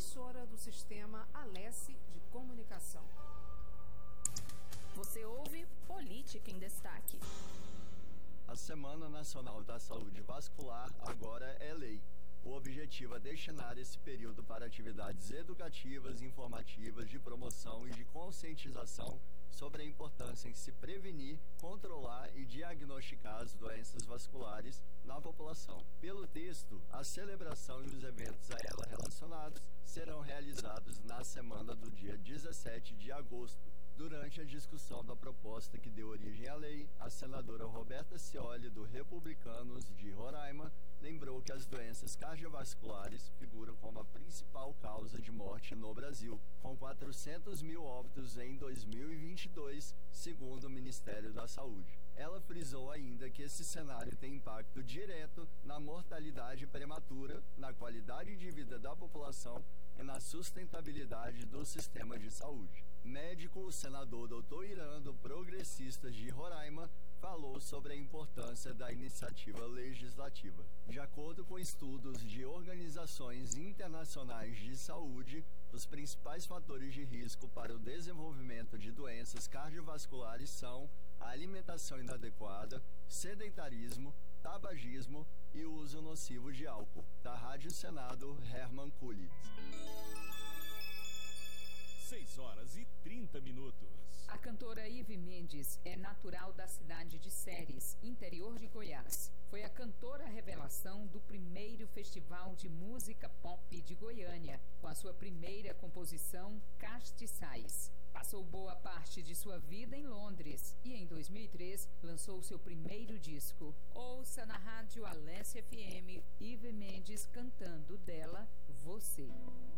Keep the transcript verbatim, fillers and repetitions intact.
emissora do Sistema Alesse de Comunicação. Você ouve Política em Destaque. A Semana Nacional da Saúde Vascular agora é lei. O objetivo é destinar esse período para atividades educativas, informativas, de promoção e de conscientização sobre a importância em se prevenir, controlar e diagnosticar as doenças vasculares na população. Pelo texto, a celebração e os eventos a ela relacionados serão realizados na semana do dia dezessete de agosto. Durante a discussão da proposta que deu origem à lei, a senadora Roberta Cioli, do Republicanos de Roraima, lembrou que as doenças cardiovasculares figuram como a principal causa de morte no Brasil, com quatrocentos mil óbitos em dois mil e vinte e dois, segundo o Ministério da Saúde. Ela frisou ainda que esse cenário tem impacto direto na mortalidade prematura, na qualidade de vida da população e na sustentabilidade do sistema de saúde. Médico, o senador doutor Irando, Progressistas de Roraima, falou sobre a importância da iniciativa legislativa. De acordo com estudos de organizações internacionais de saúde, os principais fatores de risco para o desenvolvimento de doenças cardiovasculares são a alimentação inadequada, sedentarismo, tabagismo e o uso nocivo de álcool. Da Rádio Senado, Herman Kulitz. seis horas e trinta minutos. A cantora Ive Mendes é natural da cidade de Ceres, interior de Goiás. Foi a cantora revelação do primeiro Festival de Música Pop de Goiânia, com a sua primeira composição, Castiçais. Passou boa parte de sua vida em Londres e, em dois mil e três, lançou seu primeiro disco. Ouça na rádio Alesse F M, Ive Mendes cantando dela, Você.